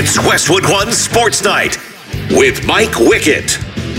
It's Westwood One Sports Night with Mike Wickett.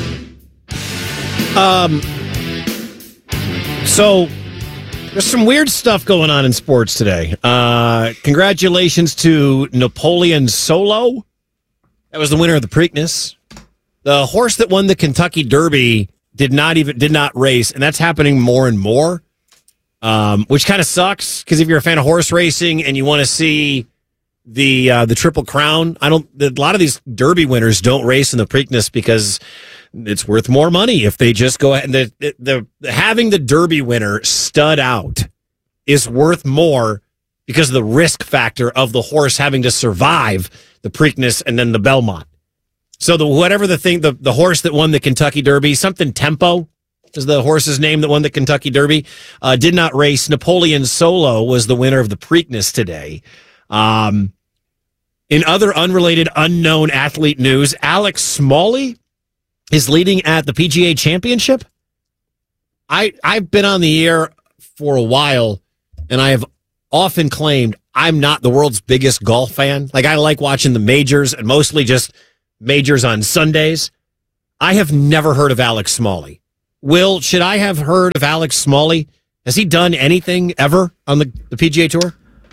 So there's some weird stuff going on in sports today. Congratulations to Napoleon Solo. That was the winner of the Preakness. The horse that won the Kentucky Derby did not race, and that's happening more and more. Which kind of sucks because if you're a fan of horse racing and you want to see the Triple Crown, a lot of these Derby winners don't race in the Preakness because it's worth more money if they just go ahead. And having the Derby winner stud out is worth more because of the risk factor of the horse having to survive the Preakness and then the Belmont. So the horse that won the Kentucky Derby, something Tempo is the horse's name that won the Kentucky Derby, did not race. Napoleon Solo was the winner of the Preakness today. In other unrelated, unknown athlete news, Alex Smalley is leading at the PGA Championship. I've been on the air for a while, and I have often claimed I'm not the world's biggest golf fan. Like, I like watching the majors, and mostly just majors on Sundays. I have never heard of Alex Smalley. Will, should I have heard of Alex Smalley? Has he done anything ever on the PGA Tour?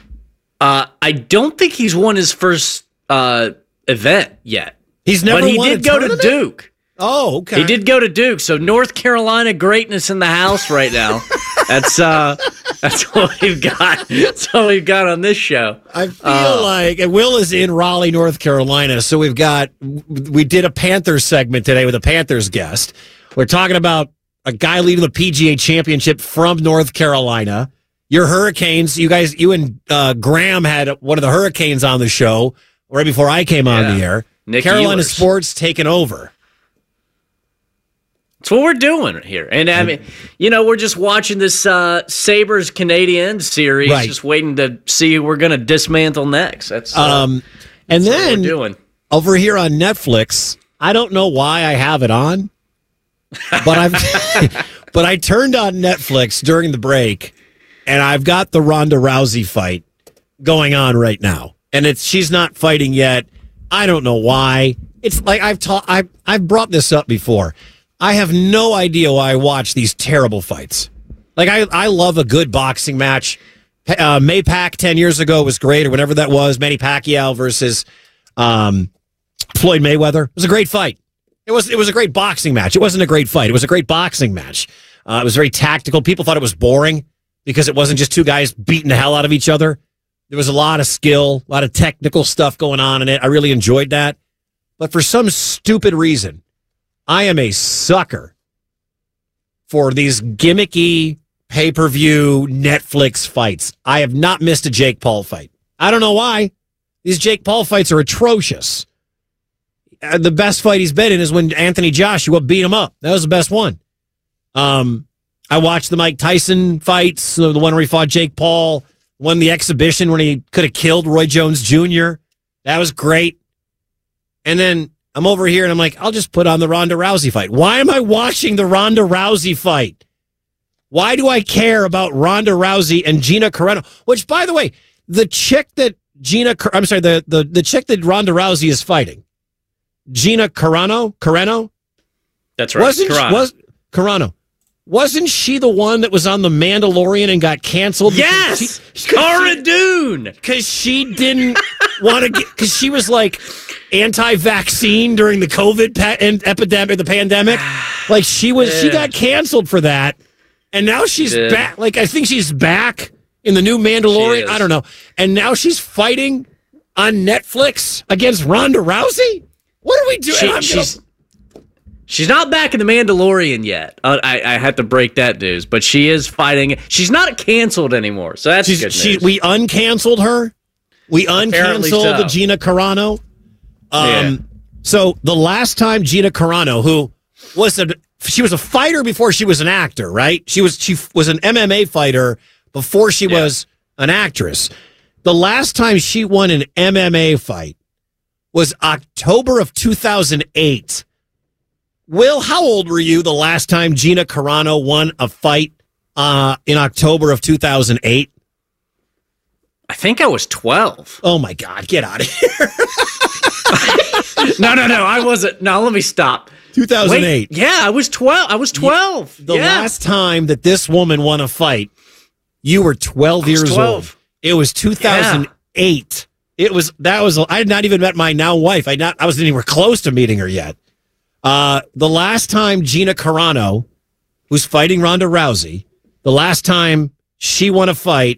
I don't think he's won his first event yet. He's never but he won did go to Duke. Oh, okay. He did go to Duke, so North Carolina greatness in the house right now. That's what we've got. That's what we've got on this show. I feel like Will is in Raleigh, North Carolina, so we did a Panthers segment today with a Panthers guest. We're talking about a guy leading the PGA Championship from North Carolina. Your Hurricanes, you and Graham had one of the Hurricanes on the show right before I came on the air. Nick Carolina Ehlers. sports taking over. That's what we're doing here. And I mean, we're just watching this Sabres Canadiens series, right, just waiting to see who we're going to dismantle next. That's and that's then what we're doing. Over here on Netflix, I don't know why I have it on, but but I turned on Netflix during the break, and I've got the Ronda Rousey fight going on right now, and she's not fighting yet. I don't know why. It's like I've brought this up before. I have no idea why I watch these terrible fights. Like, I love a good boxing match. Maypac 10 years ago was great, or whenever that was. Manny Pacquiao versus Floyd Mayweather. It was a great fight. It was a great boxing match. It wasn't a great fight. It was a great boxing match. It was very tactical. People thought it was boring because it wasn't just two guys beating the hell out of each other. There was a lot of skill, a lot of technical stuff going on in it. I really enjoyed that. But for some stupid reason, I am a sucker for these gimmicky pay-per-view Netflix fights. I have not missed a Jake Paul fight. I don't know why. These Jake Paul fights are atrocious. The best fight he's been in is when Anthony Joshua beat him up. That was the best one. I watched the Mike Tyson fights, the one where he fought Jake Paul, won the exhibition when he could have killed Roy Jones Jr. That was great. And then I'm over here and I'm like, I'll just put on the Ronda Rousey fight. Why am I watching the Ronda Rousey fight? Why do I care about Ronda Rousey and Gina Carano? Which, by the way, the chick that the chick that Ronda Rousey is fighting, Gina Carano? That's right. Carano. Wasn't she the one that was on The Mandalorian and got canceled? Yes! Cara Dune! Because she didn't want to get... Because she was like anti-vaccine during the COVID epidemic, the pandemic. Like, she got canceled for that. And now she's back. Like, I think she's back in the new Mandalorian. I don't know. And now she's fighting on Netflix against Ronda Rousey? What are we doing? She's not back in The Mandalorian yet. I had to break that news, but she is fighting. She's not canceled anymore, so that's good news. We uncanceled her. We uncanceled the Gina Carano. So the last time Gina Carano, who she was a fighter before she was an actor, right? She was an MMA fighter before she was an actress. The last time she won an MMA fight was October of 2008. Will, how old were you the last time Gina Carano won a fight in October of 2008? I think I was 12. Oh, my God. Get out of here. No, I wasn't. No, let me stop. 2008. Wait, yeah, I was 12. I was 12. The last time that this woman won a fight, you were 12 years 12. old. It was 2008. I had not even met my now wife. I wasn't anywhere close to meeting her yet. The last time Gina Carano, who's fighting Ronda Rousey, the last time she won a fight,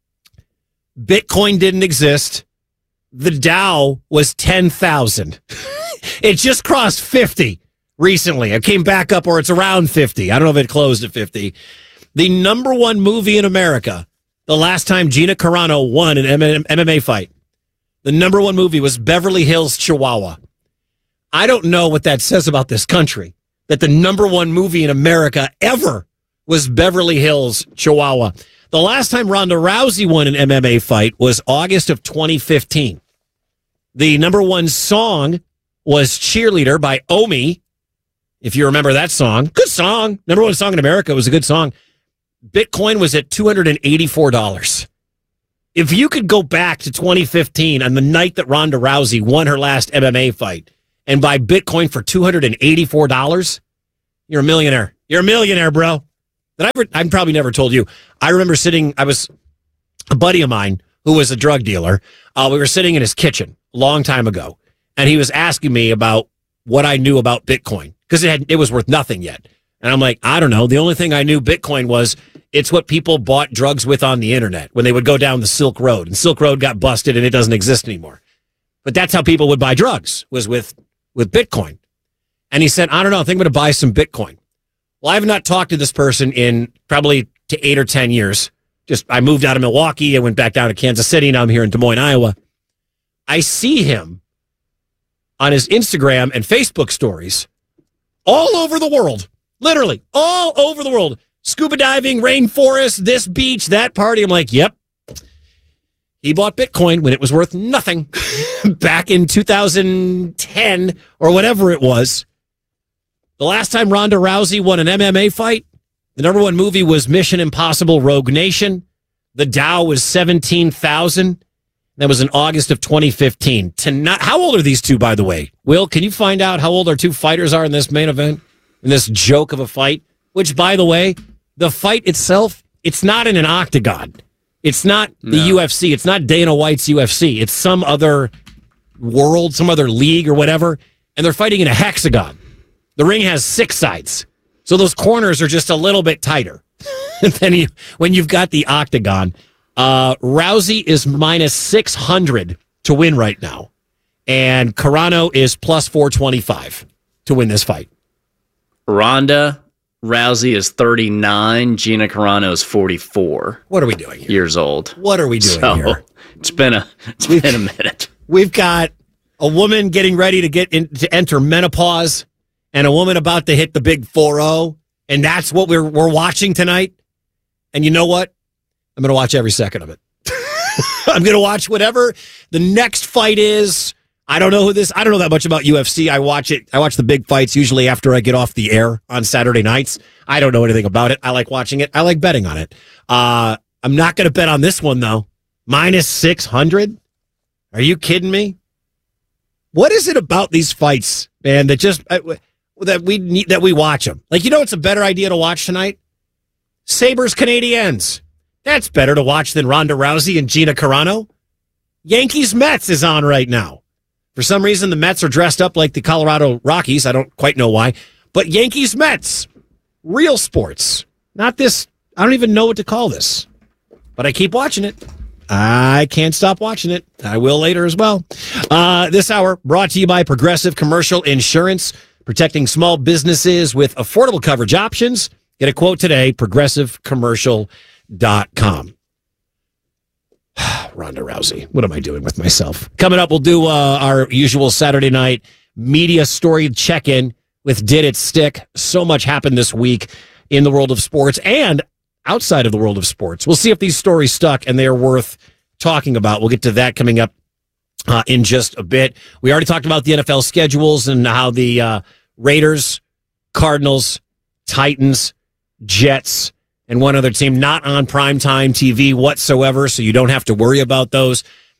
Bitcoin didn't exist. The Dow was 10,000. It just crossed 50 recently. It came back up, or it's around 50. I don't know if it closed at 50. The number one movie in America, the last time Gina Carano won an MMA fight, the number one movie was Beverly Hills Chihuahua. I don't know what that says about this country, that the number one movie in America ever was Beverly Hills Chihuahua. The last time Ronda Rousey won an MMA fight was August of 2015. The number one song was Cheerleader by Omi. If you remember that song, good song. Number one song in America. It was a good song. Bitcoin was at $284. If you could go back to 2015 on the night that Ronda Rousey won her last MMA fight and buy Bitcoin for $284, you're a millionaire. You're a millionaire, bro. I've probably never told you. I remember I was a buddy of mine who was a drug dealer. We were sitting in his kitchen a long time ago, and he was asking me about what I knew about Bitcoin because it was worth nothing yet. And I'm like, I don't know. The only thing I knew Bitcoin was it's what people bought drugs with on the internet when they would go down the Silk Road. And Silk Road got busted and it doesn't exist anymore. But that's how people would buy drugs, was with Bitcoin. And he said, I don't know. I think I'm going to buy some Bitcoin. Well, I have not talked to this person in probably 8 or 10 years. I moved out of Milwaukee. I went back down to Kansas City. Now I'm here in Des Moines, Iowa. I see him on his Instagram and Facebook stories all over the world. Literally all over the world. Scuba diving, rainforest, this beach, that party. I'm like, yep. He bought Bitcoin when it was worth nothing back in 2010 or whatever it was. The last time Ronda Rousey won an MMA fight, the number one movie was Mission Impossible Rogue Nation. The Dow was 17,000. That was in August of 2015. How old are these two, by the way? Will, can you find out how old our two fighters are in this main event? In this joke of a fight? Which, by the way, the fight itself, it's not in an octagon. It's not the UFC. It's not Dana White's UFC. It's some other world, some other league or whatever. And they're fighting in a hexagon. The ring has 6 sides. So those corners are just a little bit tighter than when you've got the octagon. Rousey is minus 600 to win right now. And Carano is plus 425 to win this fight. Ronda Rousey is 39. Gina Carano is 44. What are we doing here? Years old. What are we doing here? It's been a minute. We've got a woman getting ready to enter menopause and a woman about to hit the big 4-0, and that's what we're watching tonight. And you know what? I'm going to watch every second of it. I'm going to watch whatever the next fight is. I don't know that much about UFC. I watch the big fights usually after I get off the air on Saturday nights. I don't know anything about it. I like watching it. I like betting on it. I'm not going to bet on this one though. Minus 600? Are you kidding me? What is it about these fights, man, that we watch them? Like, it's a better idea to watch tonight? Sabres Canadiens. That's better to watch than Ronda Rousey and Gina Carano. Yankees Mets is on right now. For some reason, the Mets are dressed up like the Colorado Rockies. I don't quite know why. But Yankees Mets, real sports. Not this, I don't even know what to call this. But I keep watching it. I can't stop watching it. I will later as well. This hour brought to you by Progressive Commercial Insurance, protecting small businesses with affordable coverage options. Get a quote today, progressivecommercial.com. Ronda Rousey. What am I doing with myself? Coming up, we'll do our usual Saturday night media story check-in with Did It Stick? So much happened this week in the world of sports and outside of the world of sports. We'll see if these stories stuck and they are worth talking about. We'll get to that coming up in just a bit. We already talked about the NFL schedules and how the Raiders, Cardinals, Titans, Jets, and one other team not on primetime TV whatsoever, so you don't have to worry about those.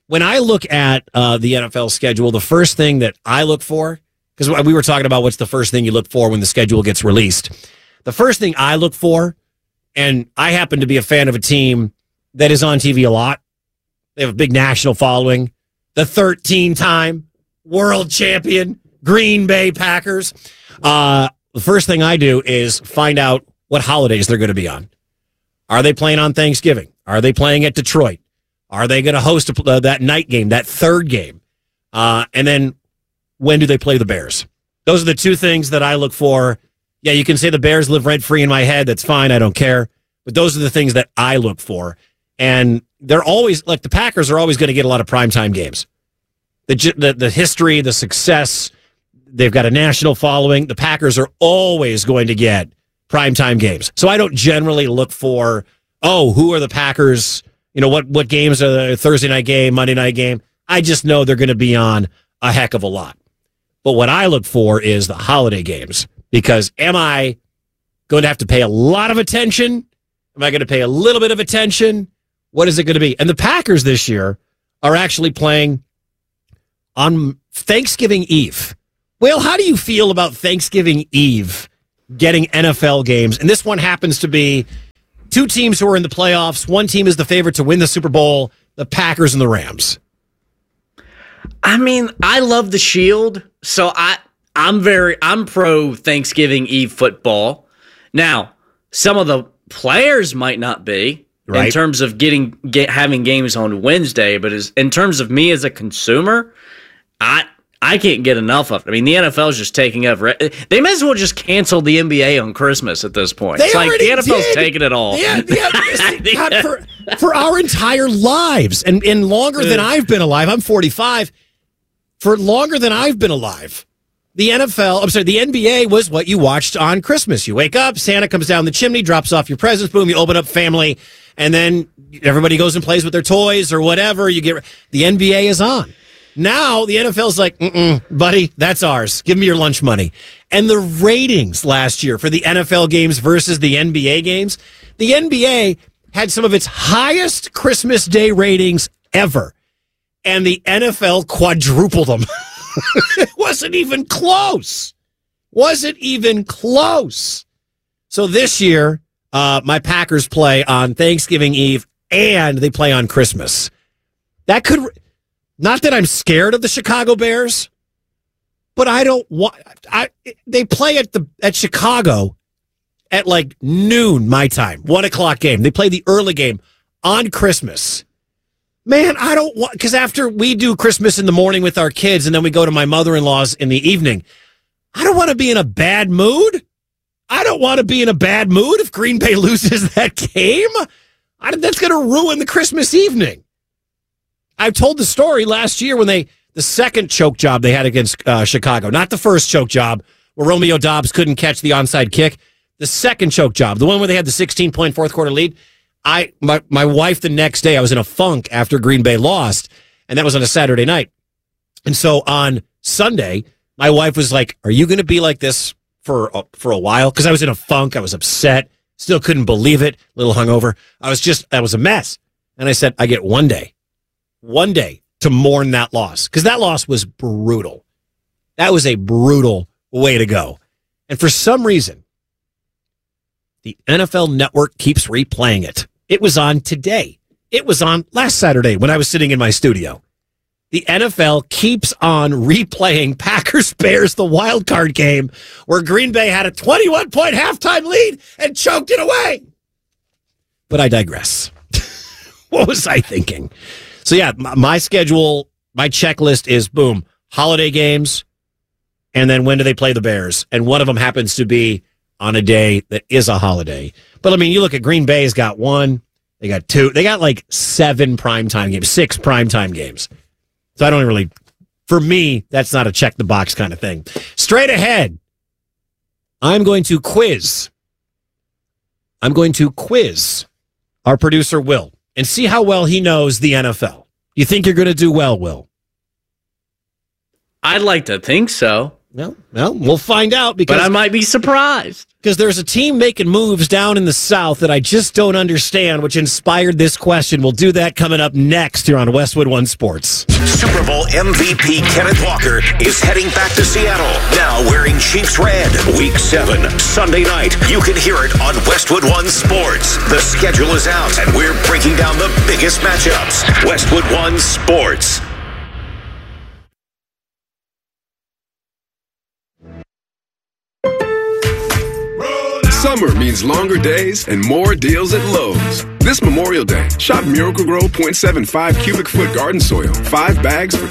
when I look at the NFL schedule, the first thing that I look for, because we were talking about what's the first thing you look for when the schedule gets released. The first thing I look for, and I happen to be a fan of a team that is on TV a lot. They have a big national following. The 13-time world champion Green Bay Packers. The first thing I do is find out what holidays they're going to be on. Are they playing on Thanksgiving? Are they playing at Detroit? Are they going to host that night game, that third game? And then when do they play the Bears? Those are the two things that I look for. Yeah, you can say the Bears live rent-free in my head. That's fine. I don't care. But those are the things that I look for. And they're always, like, the Packers are always going to get a lot of primetime games. The history, the success, they've got a national following. The Packers are always going to get primetime games. So I don't generally look for, who are the Packers? You know, what games are the Thursday night game, Monday night game? I just know they're going to be on a heck of a lot. But what I look for is the holiday games, because am I going to have to pay a lot of attention? Am I going to pay a little bit of attention? What is it going to be? And the Packers this year are actually playing on Thanksgiving Eve. Well, how do you feel about Thanksgiving Eve getting NFL games? And this one happens to be two teams who are in the playoffs. One team is the favorite to win the Super Bowl, the Packers and the Rams. I mean, I love the Shield, so I'm pro Thanksgiving Eve football. Now, some of the players might not be in terms of having games on Wednesday, but in terms of me as a consumer, I can't get enough of it. I mean, the NFL is just taking over. They may as well just cancel the NBA on Christmas at this point. It's like the NFL's taking it all. For our entire lives, and longer than I've been alive. I'm 45. For longer than I've been alive, the NBA was what you watched on Christmas. You wake up, Santa comes down the chimney, drops off your presents, boom, you open up family, and then everybody goes and plays with their toys or whatever. The NBA is on. Now the NFL's like, buddy, that's ours. Give me your lunch money. And the ratings last year for the NFL games versus the NBA games, the NBA had some of its highest Christmas Day ratings ever. And the NFL quadrupled them. It wasn't even close. So this year, my Packers play on Thanksgiving Eve and they play on Christmas. That could... Not that I'm scared of the Chicago Bears, but I don't want. They play at Chicago at like noon my time, 1:00 game. They play the early game on Christmas. Man, I don't want, because after we do Christmas in the morning with our kids and then we go to my mother-in-law's in the evening, I don't want to be in a bad mood. I don't want to be in a bad mood if Green Bay loses that game. That's going to ruin the Christmas evening. I've told the story last year when the second choke job they had against Chicago, not the first choke job where Romeo Doubs couldn't catch the onside kick. The second choke job, the one where they had the 16-point fourth quarter lead. My wife the next day, I was in a funk after Green Bay lost, and that was on a Saturday night. And so on Sunday, my wife was like, "Are you going to be like this for a while?" Because I was in a funk, I was upset, still couldn't believe it, a little hungover. I was a mess, and I said, "I get one day to mourn that loss," because that loss was brutal. That was a brutal way to go. And for some reason, the NFL Network keeps replaying it. It was on today. It was on last Saturday when I was sitting in my studio. The NFL keeps on replaying Packers-Bears, the wild card game, where Green Bay had a 21-point halftime lead and choked it away. But I digress. What was I thinking? So, yeah, my schedule, my checklist is, boom, holiday games, and then when do they play the Bears? And one of them happens to be on a day that is a holiday. But, I mean, you look at Green Bay's got one, they got two, they got like 6 primetime games. So I don't really, for me, that's not a check-the-box kind of thing. Straight ahead, I'm going to quiz our producer, Will, and see how well he knows the NFL. You think you're going to do well, Will? I'd like to think so. Well, we'll find out But I might be surprised. because there's a team making moves down in the South that I just don't understand, which inspired this question. We'll do that coming up next here on Westwood One Sports. Super Bowl MVP Kenneth Walker is heading back to Seattle, now wearing Chiefs red. Week 7, Sunday night. You can hear it on Westwood One Sports. The schedule is out, and we're breaking down the biggest matchups. Westwood One Sports. Summer means longer days and more deals at Lowe's. This Memorial Day, shop Miracle-Gro 0.75 cubic foot garden soil, 5 bags for